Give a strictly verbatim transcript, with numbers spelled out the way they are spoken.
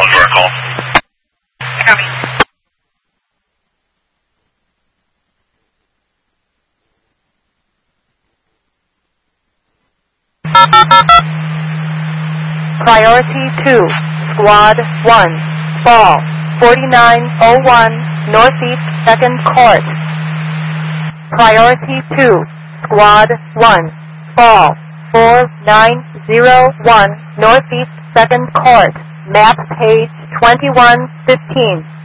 one to our call. Copy. Priority two, Squad one, fall, forty-nine oh one Northeast second Court. Priority two, Squad one, fall, four nine oh one Northeast second Court, map page twenty-one fifteen.